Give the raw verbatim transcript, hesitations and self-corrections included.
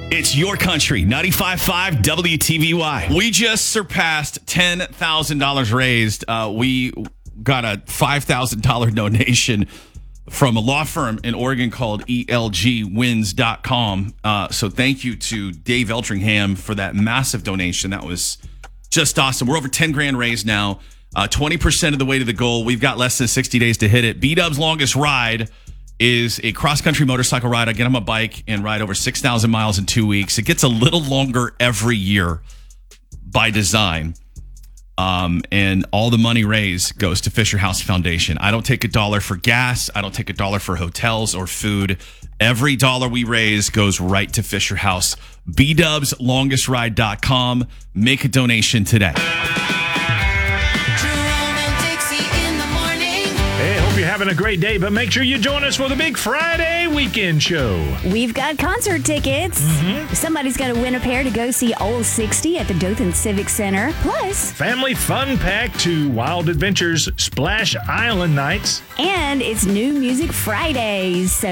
It's your country, ninety-five point five W T V Y. We just surpassed ten thousand dollars raised. Uh, we got a five thousand dollars donation from a law firm in Oregon called E L G wins dot com. Uh, so thank you to Dave Eltringham for that massive donation. That was just awesome. We're over ten grand raised now, uh, twenty percent of the way to the goal. We've got less than sixty days to hit it. B-Dub's longest ride is a cross-country motorcycle ride. I get on my bike and ride over six thousand miles in two weeks. It gets a little longer every year by design. Um, and all the money raised goes to Fisher House Foundation. I don't take a dollar for gas. I don't take a dollar for hotels or food. Every dollar we raise goes right to Fisher House. B Dubs longest ride dot com. Make a donation today. Hey, hope you're having a great day, but make sure you join us for the big Friday weekend show. We've got concert tickets. Mm-hmm. Somebody's got to win a pair to go see Old sixty at the Dothan Civic Center. Plus, family fun pack to Wild Adventures Splash Island nights. And it's New Music Fridays. So